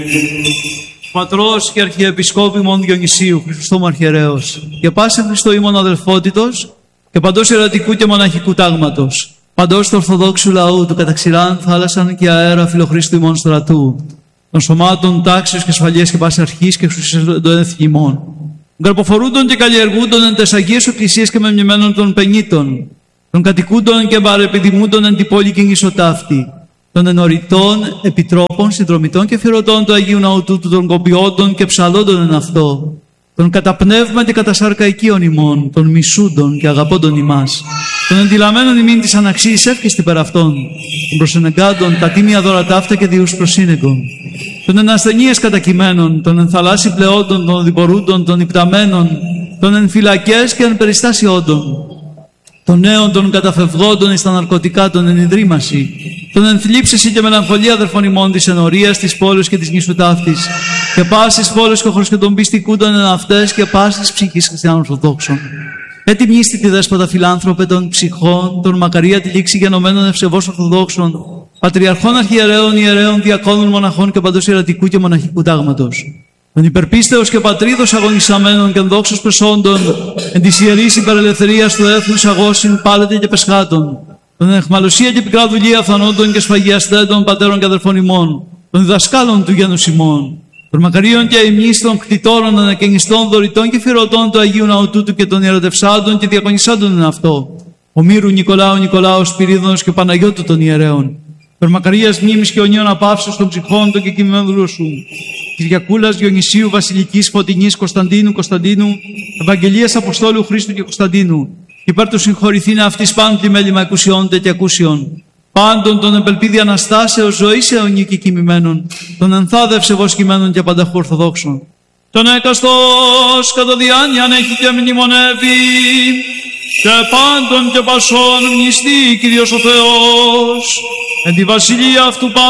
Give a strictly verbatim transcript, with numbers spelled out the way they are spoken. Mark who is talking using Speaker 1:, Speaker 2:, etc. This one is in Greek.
Speaker 1: Πατρός και Αρχιεπισκόπη ημών Διονυσίου, Χριστόμου Αρχιερέως, και πάσε Χριστό ημών αδελφότητος και παντός ιερατικού και μοναχικού τάγματος, παντός του Ορθοδόξου λαού, του καταξηράν θάλασσαν και αέρα φιλοχρίστου ημών στρατού, των σωμάτων τάξεως και ασφαλείας και πάση αρχής και εξουσίας των εθνημών, των καρποφορούντων και καλλιεργούντων εν τες Αγίες Εκκλησίες και μεμνημένων των πενήτων, των κατοικούντων και παρεπιδημούντων εν την πόλη και νησοτάφτη, των ενωρητών, επιτρόπων, συνδρομητών και φυρωτών του Αγίου Ναού τούτου, των κομπιόντων και ψαλόντων εν αυτό, των καταπνεύμα και κατασαρκαϊκίων ημών, των μισούντων και αγαπώντων ημάς, των εντυλαμένων ημίν της αναξίης εύκαιστη πέρα αυτών, των προσενεγκάντων τα τίμια δώρα ταύτα και διούς προσύνεγκων, των ενασθενείες κατακειμένων, των ενθαλάσσι πλεόντων, των οδηπορούντων, των υπταμένων, των ενφυλακές και εν περιστάσιόντων, των νέων των καταφευγόντων εις τα ναρκωτικά, των ενιδρύμαση, των ενθλίψεση και μελαγχολία αδερφών ημών της ενορίας, της πόλης και της νήσου ταύτης, και πάσης πόλης και χωρός και των πιστικούντων εν αυτές και πάσης ψυχής χριστιανών Ορθοδόξων. Έτσι μνήστη τη δέσποτα φιλάνθρωπε των ψυχών, των μακαρία τη λήξη γενομένων ευσεβώς Ορθοδόξων, πατριαρχών, αρχιερέων, ιερέων, διακόνων, μοναχών και παντός ιερατικού και μοναχικού τάγματος. Των υπερπίστεως και πατρίδος αγωνισαμένων και ενδόξως πεσόντων, εν της ιερής υπερελευθερίας του έθνους αγώσιν πάλετε και πεσχάτων, των εχμαλωσία και πικρά δουλεία φανόντων και σφαγιαστέντων πατέρων και αδερφών ημών, των διδασκάλων του γένους ημών, των μακαρίων και ημνής των κτητόρων, ανακαινιστών, δωρητών και φυρωτών του Αγίου Ναού τούτου και των ιερατευσάντων και διακονισάντων εν αυτό, Ομήρου Νικολάου Νικολάου Σπυρίδωνος και Παναγιώτου των ιερέων, των μακαρίας μνήμης και ονείων απαύσεως των ψυχών των και κοιμημένων σου, Κυριακούλας Διονυσίου Βασιλικής Φωτεινής Κωνσταντίνου Κωνσταντίνου, Ευαγγελίας Αποστόλου Χρήστου και Κωνσταντίνου, υπέρ του συγχωρηθήν αυτής πάντων τη μέλημα εκουσιών και ακούσιων, πάντων των εμπελπίδη Αναστάσεως ζωής αιωνίου και κοιμημένων, των ενθάδευσε βοσκημένων και πανταχού Ορθοδόξων. Τον έκαστος κατά διάνοιαν έχει και μνημονεύει, και πάντων και πασών μνηστεί Κύριος ο Θεός, εν τη βασιλεία αυτού